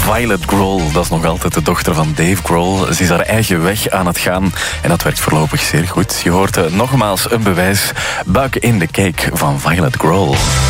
Violet Grohl, dat is nog altijd de dochter van Dave Grohl. Ze is haar eigen weg aan het gaan en dat werkt voorlopig zeer goed. Je hoort nogmaals een bewijs. Buik in de cake van Violet Grohl.